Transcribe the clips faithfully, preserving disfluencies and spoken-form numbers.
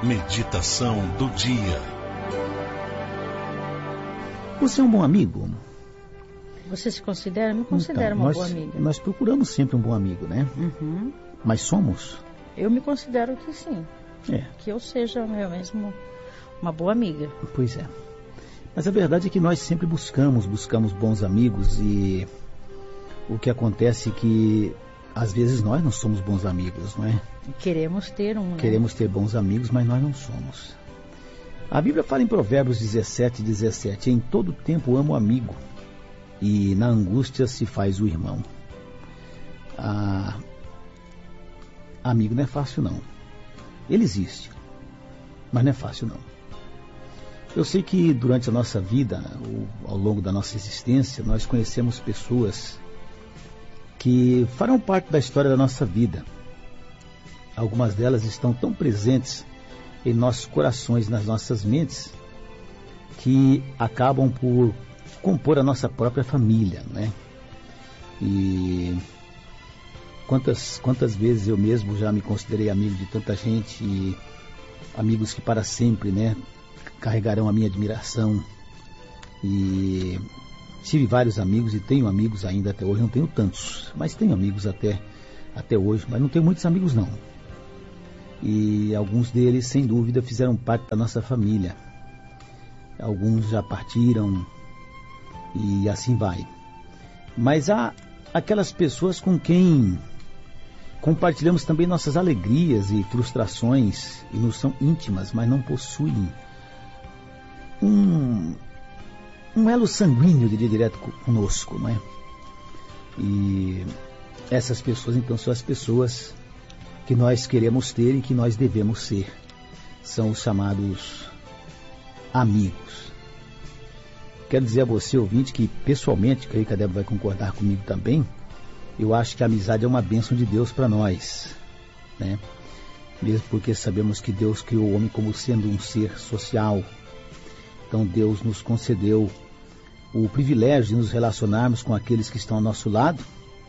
Meditação do dia. Você é um bom amigo? Você se considera? Me considero Então, uma nós, boa amiga. Nós procuramos sempre um bom amigo, né? Uhum. Mas somos? Eu me considero que sim. É. Que eu seja eu mesmo uma boa amiga. Pois é. Mas a verdade é que nós sempre buscamos, buscamos bons amigos, e o que acontece é que às vezes nós não somos bons amigos, não é? Queremos ter um, né? Queremos ter bons amigos, mas nós não somos. A Bíblia fala em Provérbios dezessete, dezessete, em todo tempo amo o amigo, e na angústia se faz o irmão. Ah, amigo não é fácil não. Ele existe, mas não é fácil não. Eu sei que durante a nossa vida, ao longo da nossa existência, nós conhecemos pessoas que farão parte da história da nossa vida. Algumas delas estão tão presentes em nossos corações, nas nossas mentes, que acabam por compor a nossa própria família, né? E quantas, quantas vezes eu mesmo já me considerei amigo de tanta gente, e amigos que para sempre, né, carregarão a minha admiração. E tive vários amigos e tenho amigos ainda até hoje. Não tenho tantos, mas tenho amigos até, até hoje, mas não tenho muitos amigos não. E alguns deles, sem dúvida, fizeram parte da nossa família. Alguns já partiram e assim vai. Mas há aquelas pessoas com quem compartilhamos também nossas alegrias e frustrações, e nos são íntimas, mas não possuem um, um elo sanguíneo, diria, direto conosco, não é? E essas pessoas, então, são as pessoas que nós queremos ter e que nós devemos ser. São os chamados amigos. Quero dizer a você, ouvinte, que pessoalmente, creio que a Débora vai concordar comigo também, eu acho que a amizade é uma bênção de Deus para nós, né? Mesmo porque sabemos que Deus criou o homem como sendo um ser social. Então Deus nos concedeu o privilégio de nos relacionarmos com aqueles que estão ao nosso lado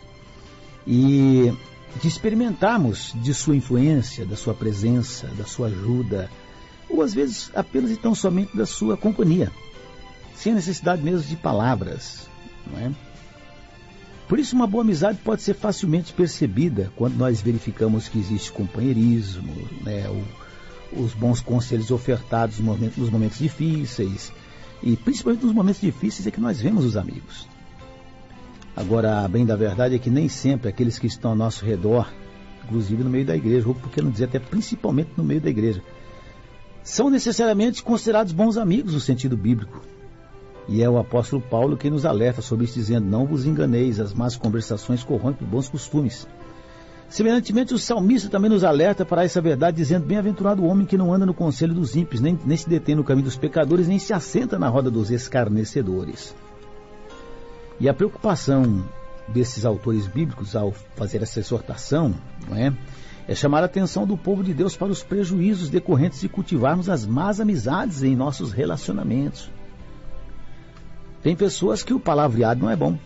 e de experimentarmos de sua influência, da sua presença, da sua ajuda, ou às vezes apenas e tão somente da sua companhia, sem necessidade mesmo de palavras, não é? Por isso, uma boa amizade pode ser facilmente percebida quando nós verificamos que existe companheirismo, né? o, os bons conselhos ofertados nos momentos, nos momentos difíceis, e principalmente nos momentos difíceis é que nós vemos os amigos. Agora, a bem da verdade é que nem sempre aqueles que estão ao nosso redor, inclusive no meio da igreja, ou por que não dizer até principalmente no meio da igreja, são necessariamente considerados bons amigos no sentido bíblico. E é o apóstolo Paulo quem nos alerta sobre isso, dizendo: não vos enganeis, as más conversações corrompem bons costumes. Semelhantemente, o salmista também nos alerta para essa verdade, dizendo: bem-aventurado o homem que não anda no conselho dos ímpios, nem, nem se detém no caminho dos pecadores, nem se assenta na roda dos escarnecedores. E a preocupação desses autores bíblicos ao fazer essa exortação, não é, é chamar a atenção do povo de Deus para os prejuízos decorrentes de cultivarmos as más amizades em nossos relacionamentos. Tem pessoas que o palavreado não é bom.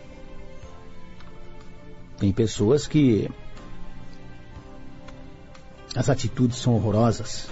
Tem pessoas que as atitudes são horrorosas.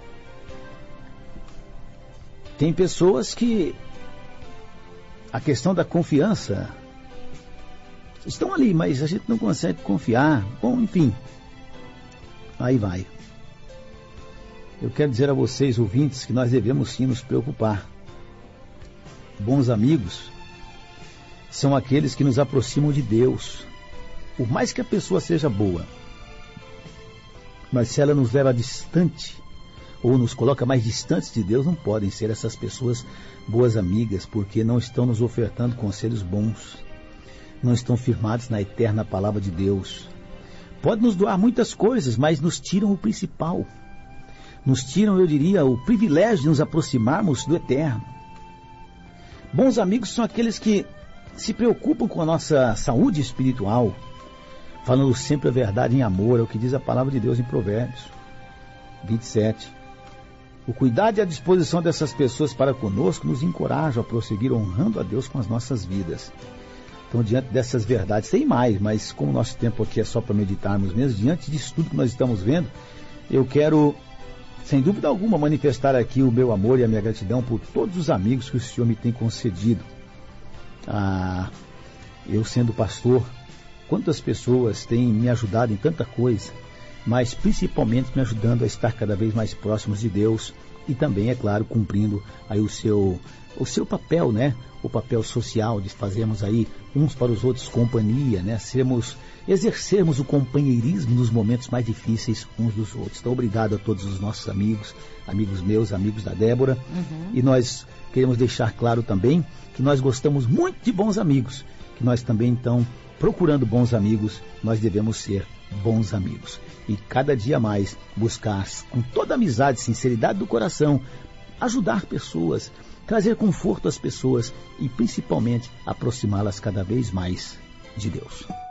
Tem pessoas que a questão da confiança, estão ali, mas a gente não consegue confiar. Bom, enfim, aí vai. Eu quero dizer a vocês, ouvintes, que nós devemos sim nos preocupar. Bons amigos são aqueles que nos aproximam de Deus. Por mais que a pessoa seja boa, mas se ela nos leva distante, ou nos coloca mais distantes de Deus, não podem ser essas pessoas boas amigas, porque não estão nos ofertando conselhos bons, não estão firmados na eterna palavra de Deus. Pode nos doar muitas coisas, mas nos tiram o principal. Nos tiram, eu diria, o privilégio de nos aproximarmos do eterno. Bons amigos são aqueles que se preocupam com a nossa saúde espiritual, falando sempre a verdade em amor, é o que diz a palavra de Deus em Provérbios vinte e sete. O cuidado e a disposição dessas pessoas para conosco nos encoraja a prosseguir honrando a Deus com as nossas vidas. Então, diante dessas verdades, tem mais, mas como o nosso tempo aqui é só para meditarmos mesmo, diante disso tudo que nós estamos vendo, eu quero sem dúvida alguma, manifestar aqui o meu amor e a minha gratidão por todos os amigos que o Senhor me tem concedido. Ah, eu sendo pastor, quantas pessoas têm me ajudado em tanta coisa, mas principalmente me ajudando a estar cada vez mais próximos de Deus e também, é claro, cumprindo aí o seu, o seu papel, né? O papel social de fazermos aí uns para os outros companhia, né? Sermos, exercermos o companheirismo nos momentos mais difíceis uns dos outros. Então, obrigado a todos os nossos amigos, amigos meus, amigos da Débora. Uhum. E nós queremos deixar claro também que nós gostamos muito de bons amigos, que nós também, então, procurando bons amigos, nós devemos ser bons amigos. E cada dia mais buscar, com toda a amizade e sinceridade do coração, ajudar pessoas, trazer conforto às pessoas e principalmente aproximá-las cada vez mais de Deus.